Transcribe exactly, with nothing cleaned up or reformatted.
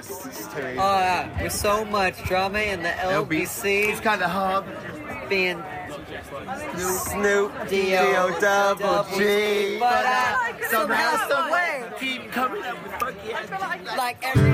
too. Oh, yeah. With so much drama in the L B C. It's kind of hard. Being Snoop, D O double G. But I somehow, some way, keep coming up with funky ass. like every